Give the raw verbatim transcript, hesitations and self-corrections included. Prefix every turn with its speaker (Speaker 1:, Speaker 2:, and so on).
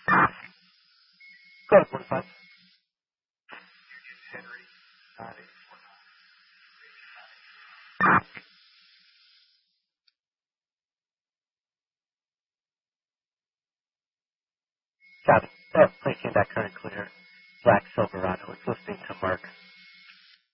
Speaker 1: Go ahead, forty-five. Copy. Oh, please came back current clear. Black Silverado. It's listening to Mark.